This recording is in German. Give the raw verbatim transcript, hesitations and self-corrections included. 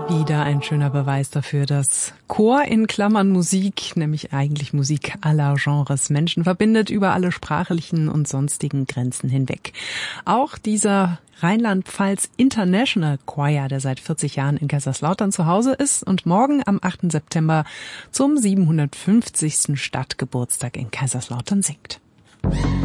Wieder ein schöner Beweis dafür, dass Chor in Klammern Musik, nämlich eigentlich Musik aller Genres, Menschen verbindet über alle sprachlichen und sonstigen Grenzen hinweg. Auch dieser Rheinland-Pfalz International Choir, der seit vierzig Jahren in Kaiserslautern zu Hause ist und morgen am achten September zum siebenhundertfünfzigsten Stadtgeburtstag in Kaiserslautern singt.